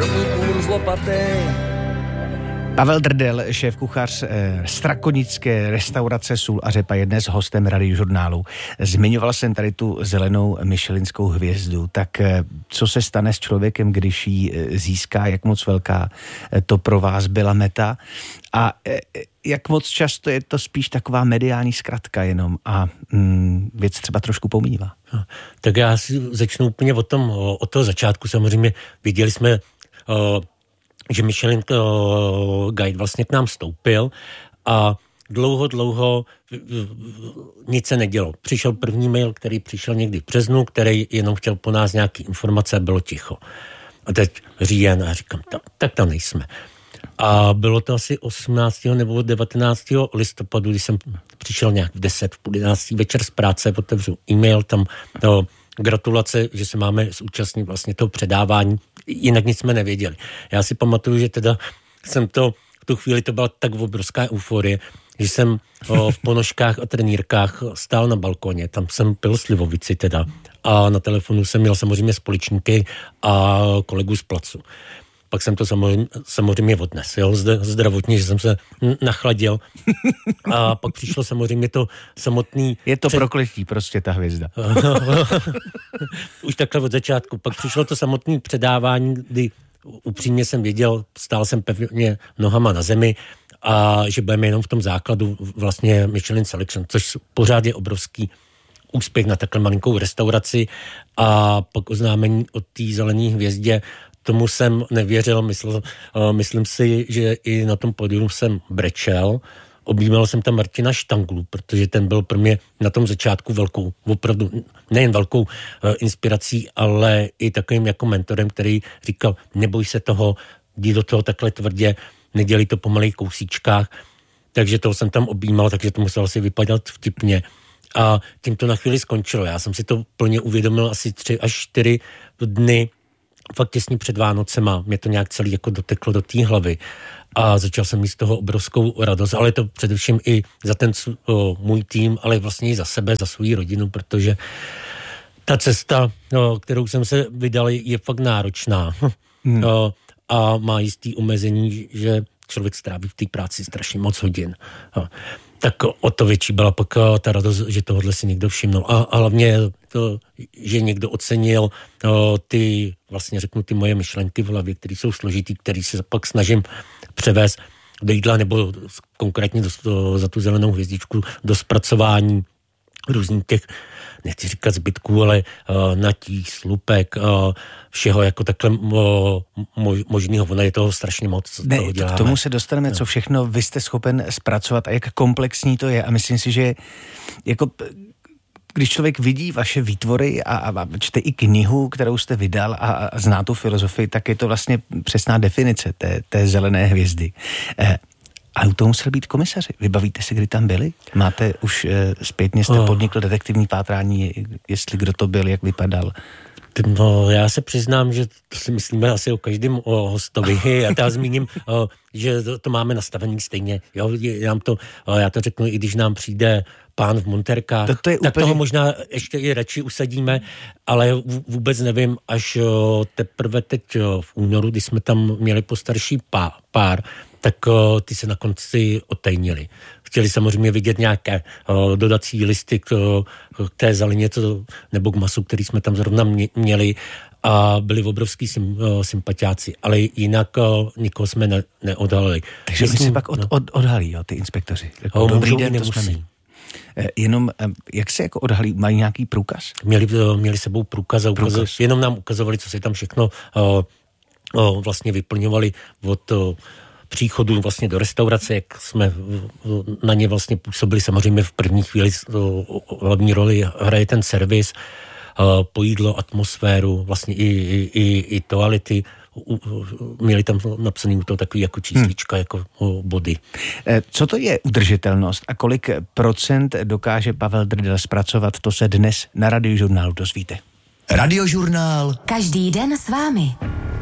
spodní kůl z lopaty. Pavel Drdel, šéfkuchař strakonické restaurace Sůl a řepa, je dnes hostem Radiožurnálu. Zmiňoval jsem tady tu zelenou michelinskou hvězdu. Tak co se stane s člověkem, když ji získá, jak moc velká to pro vás byla meta a jak moc často je to spíš taková mediální zkratka jenom a věc třeba trošku pomývá? Tak já si začnu úplně od toho začátku. Samozřejmě viděli jsme, že Michelin Guide vlastně k nám vstoupil a dlouho nic se nedělo. Přišel první mail, který přišel někdy v březnu, který jenom chtěl po nás nějaký informace a bylo ticho. A teď říjen a říkám, tak tam nejsme. A bylo to asi 18. nebo 19. listopadu, když jsem přišel nějak v 10, v 11. večer z práce, otevřu e-mail, tam gratulace, že se máme zúčastnit vlastně toho předávání, jinak nic jsme nevěděli. Já si pamatuju, že teda jsem v tu chvíli to byla tak obrovská euforie, že jsem v ponožkách a trenýrkách stál na balkoně, tam jsem pil slivovici teda a na telefonu jsem měl samozřejmě společníky a kolegu z placu. Pak jsem to samozřejmě odnesl, zdravotně, že jsem se nachladil. A pak přišlo samozřejmě to samotný... Je to prokletí prostě ta hvězda. Už takhle od začátku. Pak přišlo to samotné předávání, kdy upřímně jsem věděl, stál jsem pevně nohama na zemi a že budeme jenom v tom základu vlastně Michelin Selection, což pořád je obrovský úspěch na takhle malinkou restauraci a pak oznámení o té zelené hvězdě. Tomu jsem nevěřil, myslím si, že i na tom pódiu jsem brečel. Objímal jsem tam Martina Štanglu, protože ten byl pro mě na tom začátku velkou, opravdu nejen velkou inspirací, ale i takovým jako mentorem, který říkal, neboj se toho, jdi do toho takhle tvrdě, nedělej to po malých kousíčkách. Takže toho jsem tam objímal, takže to muselo si vypadat vtipně. A tím to na chvíli skončilo. Já jsem si to plně uvědomil asi 3 až 4 dny fakt těsně před Vánocema, mě to nějak celý jako doteklo do té hlavy a začal jsem mít z toho obrovskou radost, ale to především i za ten můj tým, ale vlastně i za sebe, za svou rodinu, protože ta cesta, kterou jsem se vydal, je fakt náročná a má jistý omezení, že člověk stráví v té práci strašně moc hodin. Tak o to větší byla pak ta radost, že tohle si někdo všimnul. A hlavně to, že někdo ocenil ty, vlastně řeknu, ty moje myšlenky v hlavě, které jsou složitý, který se pak snažím převést do jídla, nebo konkrétně za tu zelenou hvězdičku, do zpracování různých těch, nechci říkat zbytků, ale natí, slupek, všeho jako takhle možného. Ono je toho strašně moc. K tomu se dostaneme, co všechno vy jste schopen zpracovat a jak komplexní to je. A myslím si, že jako když člověk vidí vaše výtvory a čte i knihu, kterou jste vydal a zná tu filozofii, tak je to vlastně přesná definice té zelené hvězdy. Ale u toho musel být komisaři. Vybavíte si, kdy tam byli? Máte už zpětně jste podnikl detektivní pátrání, jestli kdo to byl, jak vypadal? No, já se přiznám, že to si myslíme asi o každém hostovi. Já zmíním, že to máme nastavený stejně. Jo? Já to řeknu, i když nám přijde pán v monterkách, tak úplně... toho možná ještě i radši usadíme, ale vůbec nevím, až teprve teď v únoru, když jsme tam měli postarší pár, tak ty se na konci otajnili. Chtěli samozřejmě vidět nějaké dodací listy k té zeleně nebo k masu, který jsme tam zrovna měli a byli obrovský sympatiáci, ale jinak nikoho jsme neodhalili. Takže my si pak odhalí, ty inspektoři. Dobrý den, nemusí. Jenom, jak se jako odhalí, mají nějaký průkaz? Měli sebou průkaz. Jenom nám ukazovali, co se tam všechno vlastně vyplňovali od příchodu vlastně do restaurace, jak jsme na ně vlastně působili. Samozřejmě v první chvíli hlavní roli hraje ten servis, po jídlo, atmosféru, vlastně i toalety. Měli tam napsaný to takový jako číslička, jako body. Co to je udržitelnost a kolik procent dokáže Pavel Drdel zpracovat, to se dnes na Radiožurnálu dozvíte. Radiožurnál. Každý den s vámi.